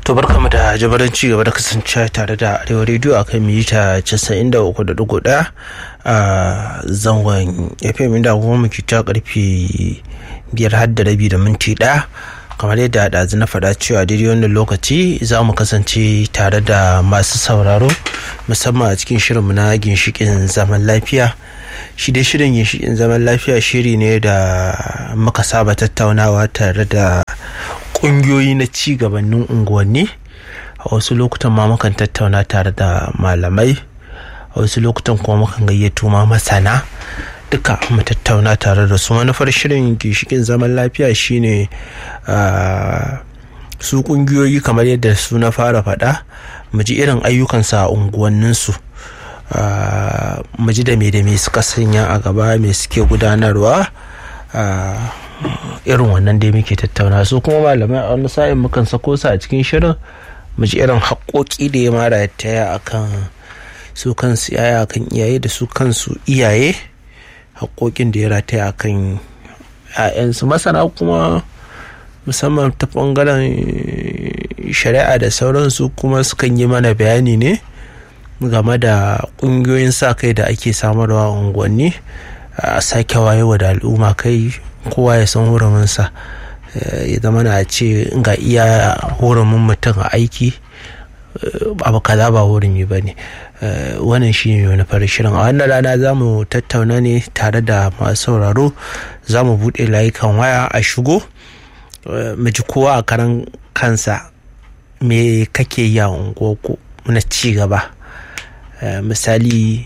To barkamu da jabarin ci gaba da kasance tare da Arewa Radio akan mita 93.1 a zangon FM inda kuma muke ta karfe 5:30 kamar yadda ɗazu na faɗa cewa daidai wannan lokaci za mu kasance tare da masu sauraro musamman a cikin shirinmu na ginshiƙin zaman lafiya. Shi dai shirin ginshiƙin zaman lafiya shiri ne da muka saba tattaunawa tare da ƙungiyoyi na ci gabanin unguwanni. A wasu lokutan ma mukan tattauna tare da malamai, a wasu lokutan kuma mukan gayyato ma masana duka mu tattauna tare da su. Manufar shirin ginshiƙin zaman lafiya shine su ƙungiyoyi kamar yadda su na fara faɗa mu ji irin ayyukansa a unguwanninsu, mu ji da me suka sanya a gaba, me suke gudanarwa, irin wannan dai muke tattauna. su kuma malamai a wani sa'in mukan sako su a cikin shirin mu ji irin haƙoƙi da ya mara taya akan su kansu yaya akan iyaye da su kansu iyaye haƙoƙin da ya rataya akan 'ya'yansu. Masana kuma musamman ta ɓangaren shari'a da sauransu kuma sukan yi mana bayani ne game da ƙungiyoyin sa kai da ake samarwa a unguwanni, a sake wayewa da al'umma kai, kowa ya san huruminsa, ya zama na ce ga iya hurumin mutum a aiki, abu kaza ba hurumi ba ne. Wannan shi ne manufar shirin. A wannan rana za mu tattauna ne tare da masu sauraro, za mu buɗe layukan waya a shigo mu ji kowa a karan kansa me kake yi a unguwarku na ci gaba. Misali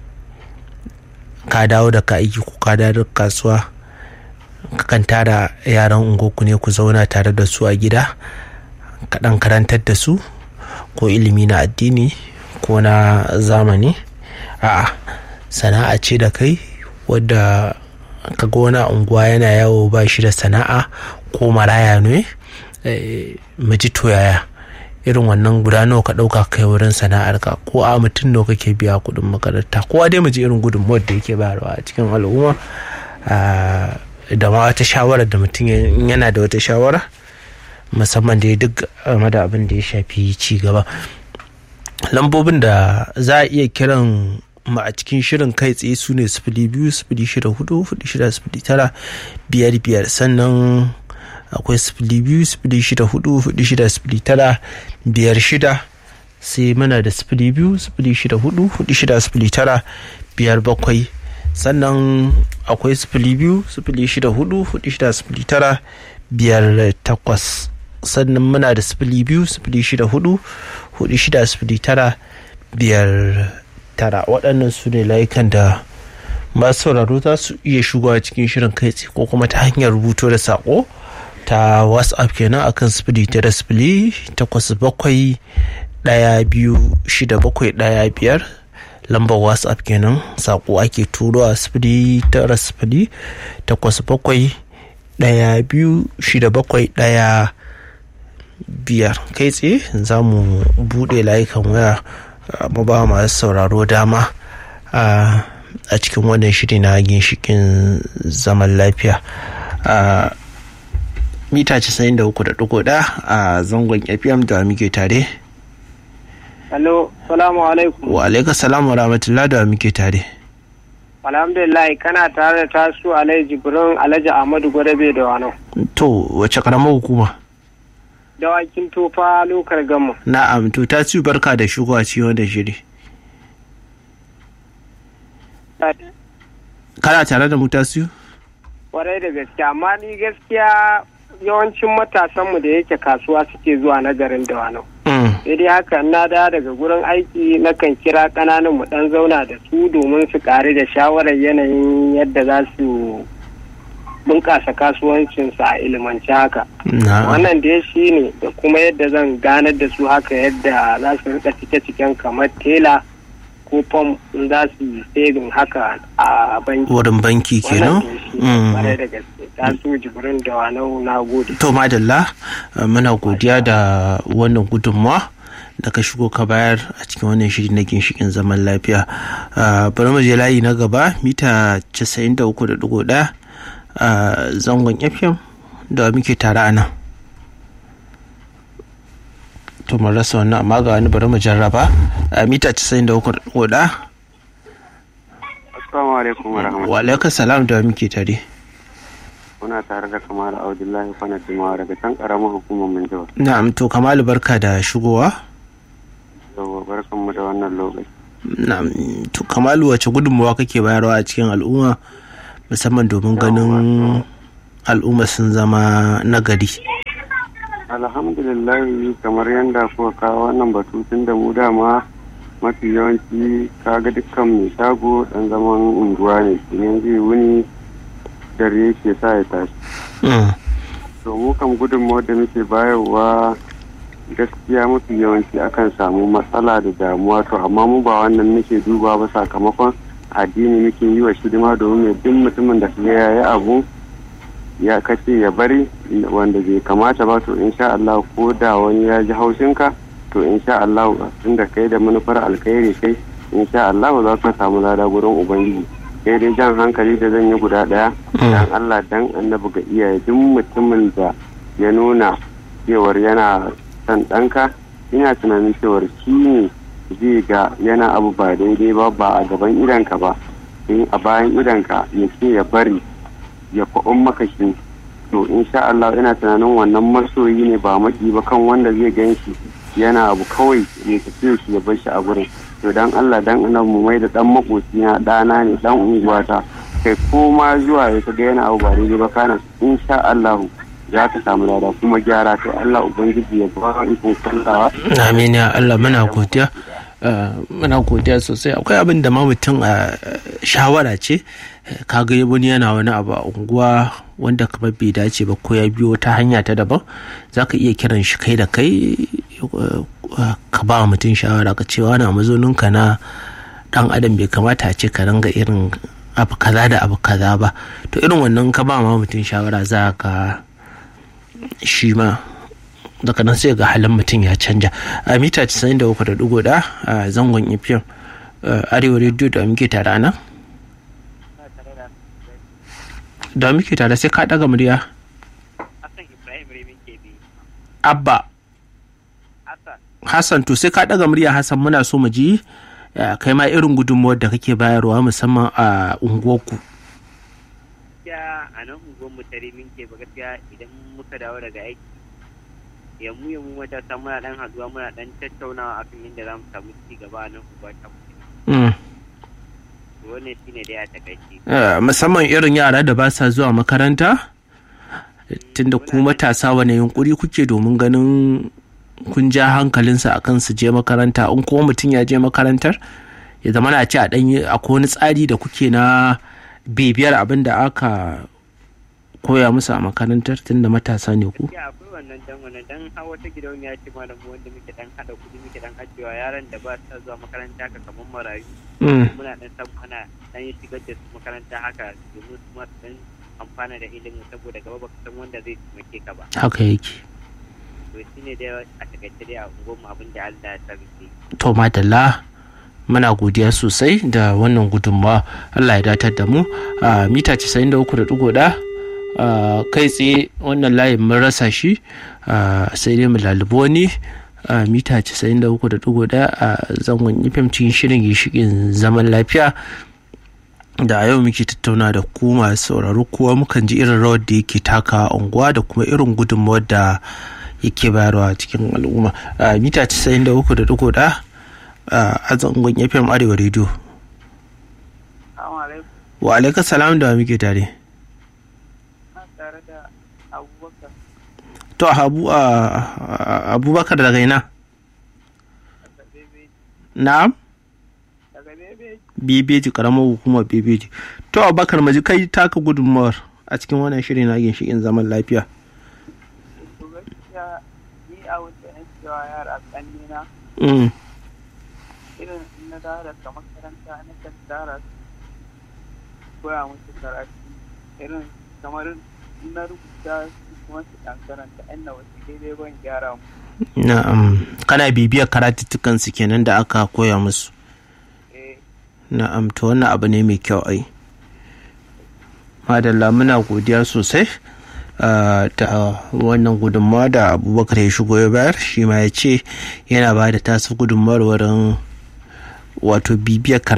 ka dawo daga aiki ko ka dawo daga kasuwa, kakan tara yaran unguwarku ne ku zauna tare da su a gida, kaɗan karantar da su ko ilimi na addini ko na zamani. A'a, sana'a ce da kai wadda ka ga wani unguwa yana yawo ba shi da sana'a ko maraya ne, mu ji to yaya irin wannan guda nawa ka ɗauka kai wurin sana'ar ka, ko a mutum nawa kake biya kuɗin makaranta, kowa dai mu ji irin gudunmuwar da yake bayarwa a cikin al'umma, da ma wata shawara da mutum yana da wata shawara musamman da duk game da abin da ya shafi ci gaba. Lambobin da za a iya kiran mu a cikin shirin kai tsaye su ne 02-064-4609-55, sannan akwai 02-064-4609-56, sai muna da 02-064-4609-57, sannan akwai 02-064-4609-58, sannan muna da 02-064-4609-59. Waɗannan su ne layukan da masu sauraro za su iya shigowa cikin shirin kai tsaye ko kuma ta hanyar rubuto da saƙo ta WhatsApp kenan akan 090-827-12-67-15, lambar WhatsApp kenan, saƙo ake turo a 090-827-12-67-15. kai tsaye za mu buɗe layukan waya mu ba masu sauraro dama a cikin wannan shiri na ginshiƙin zaman lafiya. Mita 93.1 a zangon FM da muke tare. Hello, salamu alaikum. Wa alaikum salam wa rahmatullah, da muke tare. Alhamdulillah, kana tare da tasu Alhaji Jibrin Alhaji Ahmadu Gwadabe da Wano. To, wace karamar hukuma? Dawakin Tofa lokar Gamma. Na'am, to tasu barka da shigowa cikin wannan shiri. Kana tare da mu tasu? Kwarai da gaskiya, amma ni gaskiya yawancin matasanmu da yake kasuwa suke zuwa na garin Dawanau. Sai dai haka na da daga gurin aiki nakan kira ƙananan mu dan zauna da su domin su ƙari da shawarar yanayin yadda za su bunƙasa kasuwancinsu a ilimance haka. Wannan dai shi ne da kuma yadda zan ganar da su haka yadda za su rika cike-ciken kamar tela ko fom za su yi saving haka a banki. Wurin banki kenan? Wannan da gaske. Tasu Jibrin da Wanau, na gode. To madalla, muna godiya da wannan gudunmawa da ka shigo ka bayar a cikin wannan shiri na ginshiƙin zaman lafiya. Bari mu je layi na gaba, mita 93.1 a zangon FM da muke tare a nan. to mun rasa wannan amma ga wani bari mu jarraba a mita 93.4. Assalamu alaikum wa rahmatullahi. Wa alaikum salam, da muke tare. Muna tare da Kamalu Abdullahi Kwana Jimawa daga can karamar hukumar Minjawar. Na'am, to Kamalu barka da shigowa. Yawwa, barkanmu da wannan lokaci. Na'am, to Kamalu wace gudunmawa kake bayarwa a cikin al'umma musamman domin ganin al'umma sun zama nagari? Alhamdulillah, kamar yadda kuka kawo wannan batu tun da mu dama mafi yawanci kaga dukkan mai shago dan zaman unguwa ne, idan zai wuni dare yake sa ya tashi. To mu kam gudunmawar da muke bayarwa gaskiya mafi yawanci akan samu matsala da damuwa, to amma mu ba wannan muke duba ba, sakamakon addini muke yi wa shidima domin duk mutumin da ya yi abu ya kace ya bari wanda bai kamata ba, to insha Allah ko da wani ya ji haushinka, to insha Allah tunda kai da manufar alkhairi kai, insha Allah za ka samu lada gurin ubangiji. Sai dai jan hankali da zan yi guda daya, dan Allah dan annabi ga iyaye, duk mutumin da ya nuna cewar yana son ɗanka, ina tunanin cewar shi ne zai ga yana abu ba daidai ba a gaban idanka ba, in a bayan idanka ya ce ya bari ya fa'un maka shi, to insha Allah ina tunanin wannan masoyi ne ba maki ba kan wanda zai gan shi yana abu kawai ya tafi shi ya bar shi a gurin. To dan Allah dan annabi mu mai da dan makoci na dana ne, dan unguwata, kai ko ma zuwa ya ga yana abu ba daidai ba, kana insha Allah za ka samu lada kuma gyara, kai Allah ubangiji ya ba ikon kallawa. Amin ya Allah, muna godiya. Muna godiya sosai. Akwai abin da ma mutum a shawara ce, kaga wani yana wani abu a unguwa wanda kamar bai dace ba ko ya biyo ta hanya ta daban, za ka iya kiran shi kai da kai ka ba mutum shawara ka cewa na mazoninka na dan adam bai kamata a ce ka ranga irin abu kaza da abu kaza ba. To irin wannan ka ba ma mutum shawara za ka shi ma daga nan sai ga halin mutum ya canja. A mita 93.1 a zangon ifiyar arewa rediyo da muke tare a nan, da muke tare sai ka daga murya. Abba Hassan, to sai ka daga murya Hassan, muna so mu ji kai ma irin gudunmuwar da kake bayarwa musamman a unguwarku. A nan unguwar mu tare minke ba gaskiya idan muka dawo daga aiki yamu matasa muna dan haduwa muna dan tattaunawa akan yadda za mu samu ci gaba a nan unguwa ta mu. Wannan shine dai a takaice. Musamman irin yara da ba sa zuwa makaranta, tunda ku matasa wane yunkuri kuke domin ganin kun ja hankalinsa akan su je makaranta, in kuma mutum ya je makarantar ya zama na ce a ɗanyi akwai wani tsari da kuke na bibiyar abin da aka koya musu a makarantar tunda matasa ne ku? Akwai wannan dan hawa ta gidauniya ce malamu wanda muke dan hada kudi muke dan ajiyewa yaran da ba su zuwa makaranta haka kamar marayu. Muna dan samu ana dan shigar da su makaranta haka domin su ma dan amfana da ilimin, saboda gaba baka san wanda zai taimake ka ba. Haka yake. To shine dai a takaice dai a unguwarmu abin da Allah ya sarrafa. To madalla, muna godiya sosai da wannan gudunmawa, Allah ya datar da mu. A mita 93.1 kai tsaye wannan layin mun rasa shi, sai dai mu lalubo wani a mita 93.1 a zangon FM cikin shirin gishikin zaman lafiya, da yau muke tattauna da ku masu sauraro, kuwa mukan ji irin rawar da yake taka a unguwa da kuma irin gudunmawar da yake bayarwa cikin al'umma. A mita 93.1 a zangon FM arewa rediyo. Wa alaikar salam, da muke tare. Tare da Abubakar. To Abubakar daga ina? Na'am? Daga Bebeji, karamar hukumar Bebeji. To Abubakar, maji kai taka gudunmawar a cikin wannan shirin na ginshiƙin zaman lafiya. To gaskiya ni a wuce na cewa yara ƙannena. Irin na dawo daga makaranta na kan tara su koya musu karatu, irin kamar na rubuta su kuma su ɗan karanta yan na wasu daidai ban gyara mu. Na'am, kana bibiyar karatuttukan su kenan da aka koya musu. Na'am, to wannan abu ne mai kyau ai. Madalla, muna godiya sosai ta wannan gudunmawa da Abubakar ya shigo ya bayar. Shi ma ya ce yana ba da tasa gudunmawar wurin wato bibiyar